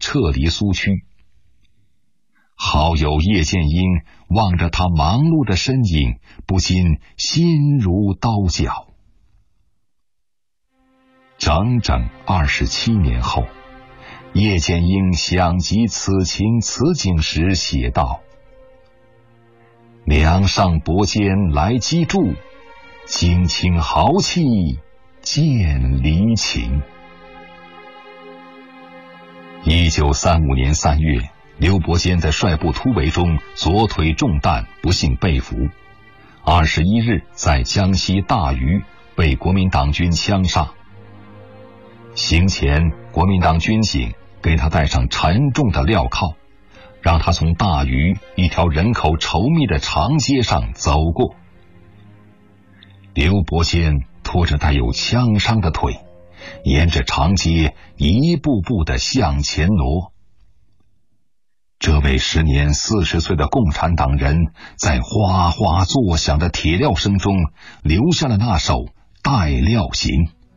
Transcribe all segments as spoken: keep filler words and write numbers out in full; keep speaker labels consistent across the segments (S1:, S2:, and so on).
S1: 撤离苏区。好友叶剑英望着他忙碌的身影，不禁心如刀绞。整整二十七年后，叶剑英想及此情此景时写道：梁上伯坚来击筑，惊清豪气见离情。一九三五年三月，刘伯坚在率部突围中左腿中弹，不幸被俘。二十一日，在江西大余被国民党军枪杀。行前，国民党军警给他带上沉重的镣铐，让他从大余一条人口稠密的长街上走过。刘伯坚拖着带有枪伤的腿，沿着长街一步步地向前挪。这位时年四十岁的共产党人，在哗哗作响的铁镣声中，留下了那首《带镣行》。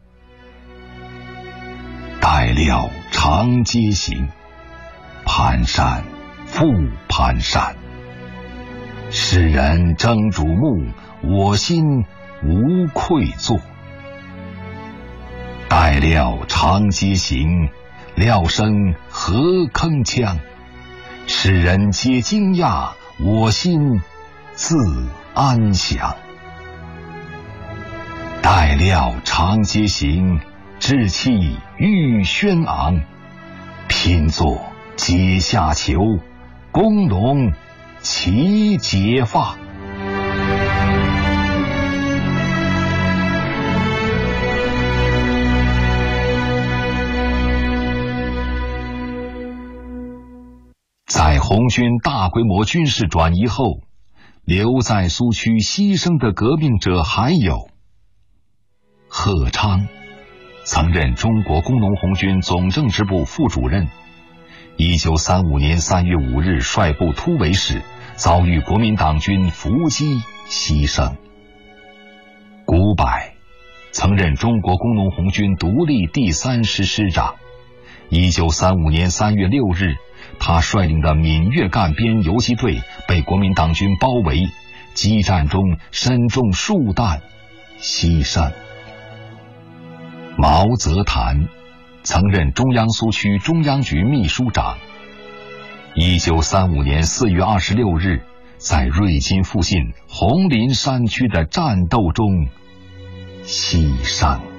S1: 带镣长街行，蹒跚复蹒跚。世人争瞩目，我心无愧坐。带镣长街行，镣声何铿锵。世人皆惊讶，我心自安详。带镣长街行，志气欲轩昂。拼作阶下囚，工农齐结发。在红军大规模军事转移后，留在苏区牺牲的革命者还有贺昌，曾任中国工农红军总政治部副主任，一九三五年三月五日率部突围时，遭遇国民党军伏击牺牲。古柏曾任中国工农红军独立第三师师长，一九三五年三月六日，他率领的闽粤赣边游击队被国民党军包围，激战中身中数弹，牺牲。毛泽谈曾任中央苏区中央局秘书长，一九三五年四月二十六日，在瑞金附近红林山区的战斗中牺牲。